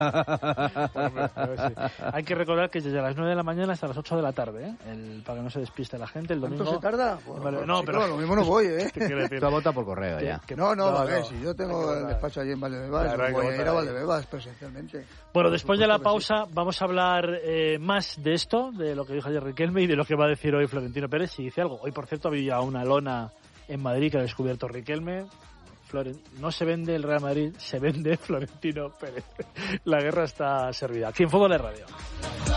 Sí. Hay que recordar que desde las 9 de la mañana hasta las 8 de la tarde, para que no se despiste la gente. El domingo... ¿Cuánto se tarda? Bueno, no, pero lo mismo no voy, ¿eh? Tú vota por correo ya. No, si yo tengo el despacho allí en Valdebebas, voy a ir a Valdebebas presencialmente. Bueno, después de la pausa vamos a hablar más de esto, de lo que dijo ayer Riquelme y de lo que va a decir hoy Florentino Pérez, si dice algo. Hoy, por cierto, había una lona en Madrid que ha descubierto Riquelme. No se vende el Real Madrid, se vende Florentino Pérez. La guerra está servida. Aquí en Fútbol de Radio.